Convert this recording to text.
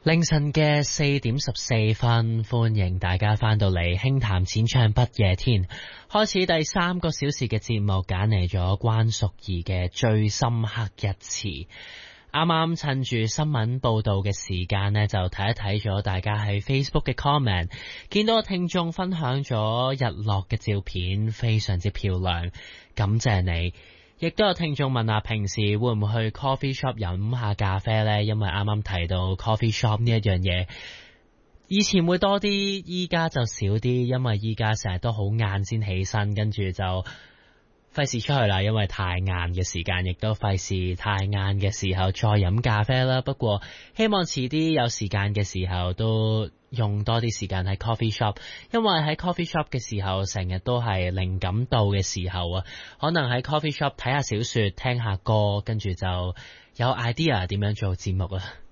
凌晨嘅4:14，歡迎大家翻到嚟輕談淺唱不夜天，開始第3個小時嘅節目，揀嚟咗關淑怡嘅最深刻一次。啱啱趁住新聞報道嘅時間呢，就睇一睇咗大家喺 Facebook 嘅 comment， 見到個聽眾分享咗日落嘅照片，非常之漂亮，感謝你。亦都有聽眾問下平時會唔會去 coffee shop 飲下咖啡呢？因為啱啱提到 coffee shop 呢一樣嘢，以前會多啲，依家就少啲，因為依家成日都好晏先起身，跟住就費事出去啦，因為太晏嘅時間，亦都費事太晏嘅時候再飲咖啡啦。不過希望遲啲有時間嘅時候都用多啲時間喺 coffee shop， 因為喺 coffee shop 嘅時候成日都係靈感到嘅時候啊，可能喺 coffee shop 睇下小說，聽下歌，跟住就有 idea 點樣做節目啦。